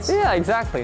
Yeah, exactly.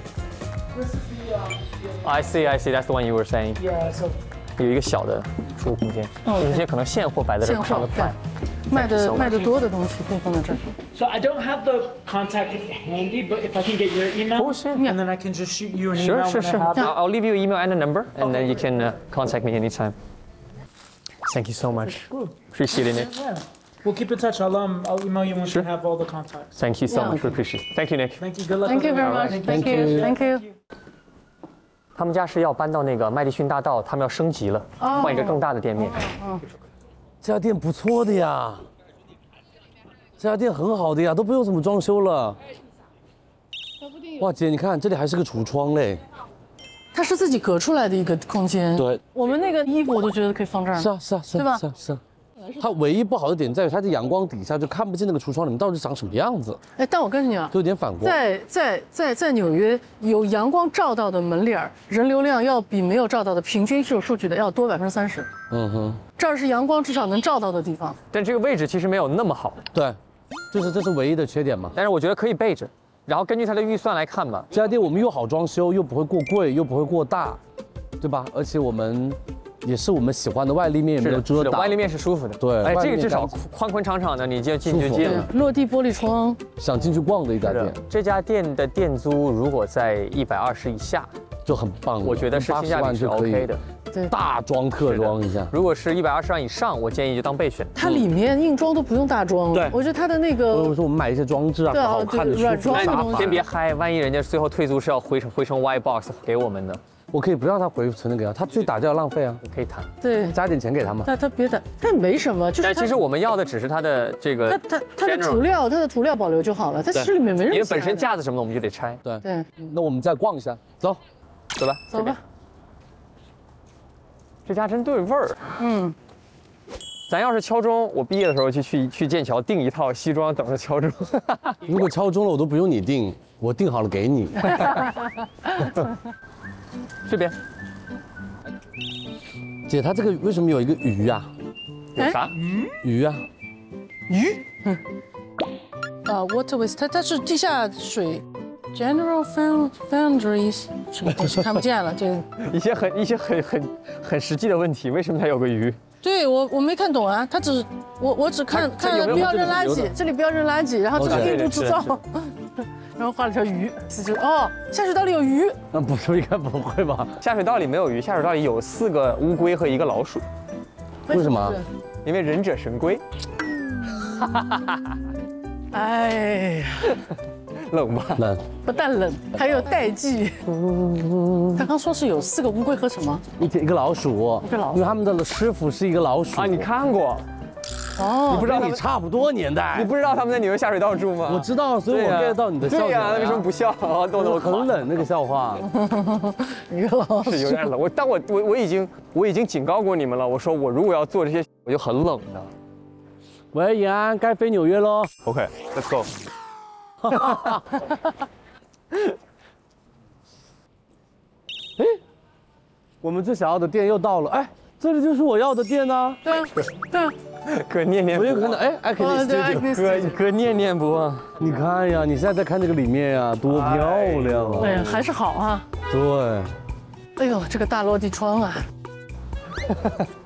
I see. That's the one you were saying. Yeah, so 有一个小的储物空间，这些可能现货摆在这现货上的快。 卖的多的东西可以放在这儿。 So I don't have the contact handy, but if I can get your email, and then I can just shoot you an email when I have it. I'll leave you an email and a number, and then you can contact me anytime. Thank you so much. Appreciate it. Yeah. We'll keep in touch. I'll email you once you have all the contacts. Thank you so Yeah. much. We appreciate it. Thank you, Nick. Thank you. Good luck. Thank you with very everything. much. Thank you. Thank you. 他们家是要搬到那个麦迪逊大道，他们要升级了，换一个更大的店面。 这家店不错的呀，这家店很好的呀，都不用怎么装修了。哇，姐，你看这里还是个橱窗嘞。 它是自己隔出来的一个空间。 对， 我们那个衣服我都觉得可以放这儿。 是啊，对吧？是啊。它唯一不好的点在于，它在阳光底下就看不见那个橱窗里面到底长什么样子。 哎，但我告诉你啊， 就有点反光。 在纽约，有阳光照到的门脸儿，人流量要比没有照到的平均是有数据的要多30%。 嗯哼。 这儿是阳光至少能照到的地方。 但这个位置其实没有那么好。 对，这是唯一的缺点嘛。 但是我觉得可以备着，然后根据它的预算来看吧。 这家店我们又好装修，又不会过贵，又不会过大，对吧？而且我们。也是我们喜欢的外立面，也没有遮挡。 外立面是舒服的。 对， 哎，这个至少宽宽敞敞的，你就进去进了。 落地玻璃窗， 想进去逛的一家店。 这家店的店租如果在120以下， 就很棒。 我觉得是性价比是 OK 的。 对， 大装特装一下。 如果是120万以上，我建议就当备选。 它里面硬装都不用大装。 对， 我觉得它的那个， 我说我们买一些装置啊，好看的软装的东西。 先别嗨，万一人家最后退租是要回成 Y box 给我们的。 我可以不让他回存那个，他去打就要浪费啊， 可以谈， 对， 加点钱给他嘛。 他别打，他没什么，就是。 但其实我们要的只是他的这个， 他的涂料保留就好了，它其实里面没什么。 因为本身架子什么的我们就得拆。 对， 那我们再逛一下，走吧， 走吧。 这家真对味儿。咱要是敲钟，我毕业的时候就去剑桥订一套西装，等着敲钟。 如果敲钟了，我都不用你订，我订好了给你。 这边， 姐，它这个为什么有一个鱼啊？ 有啥？ 鱼啊？ 鱼？Waterways， 它是地下水 ，General Foundries 什么东西看不见了，这一些很实际的问题，为什么它有个鱼？ 对我没看懂啊，我只看不要扔垃圾，这里不要扔垃圾，然后这里印度制造。然后画了条鱼，下水道里有鱼。 那不是应该不会吧？ 下水道里没有鱼，下水道里有4个乌龟和1个老鼠。 为什么？ 因为忍者神龟。 哎呀， 冷吧？ 冷。 不但冷，还有代际。他刚说是有4个乌龟和什么？ 一个老鼠。因为他们的师傅是一个老鼠啊，你看过？ 哦， 你不知道你差不多年代， 你不知道他们在纽约下水道住吗？ 我知道，所以我 get 到你的笑点。 对呀，为什么不笑？ 很冷那个笑话。 一个老鼠是有点冷，但我已经警告过你们了，我说我如果要做这些，我就很冷的。 喂，延安，该飞纽约喽。 OK，let's go。 哎，我们最想要的店又到了，哎。这里就是我要的店呢。 对啊， 哥念念不忘。 我有可能哎 ，Acne Studio， 哥念念不忘。 你看呀，你现在在看这个里面呀，多漂亮啊！ 哎呀，还是好啊。 对。 哎呦，这个大落地窗啊。